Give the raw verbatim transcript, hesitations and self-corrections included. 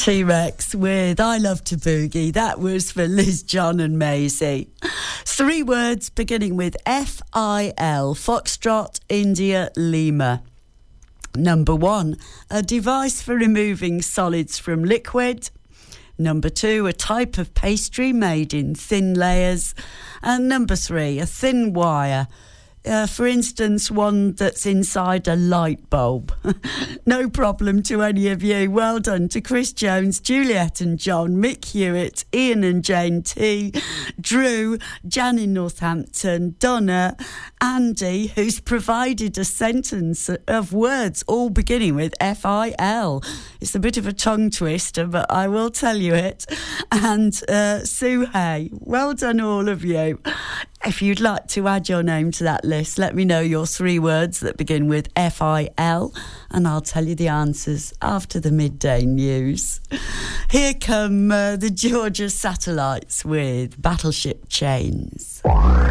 T-Rex with I Love to Boogie. That was for Liz, John and Maisie. Three words beginning with F I L. Foxtrot, India, Lima. Number one, a device for removing solids from liquid. Number two, a type of pastry made in thin layers. And number three, a thin wire. Uh, for instance, one that's inside a light bulb. No problem to any of you. Well done to Chris Jones, Juliet and John, Mick Hewitt, Ian and Jane T, Drew, Jan in Northampton, Donna, Andy, who's provided a sentence of words all beginning with F I L. It's a bit of a tongue twister, but I will tell you it. And uh, Sue Hay. Well done, all of you. If you'd like to add your name to that list, let me know your three words that begin with F I L, and I'll tell you the answers after the midday news. Here come uh, the Georgia Satellites with Battleship Chains.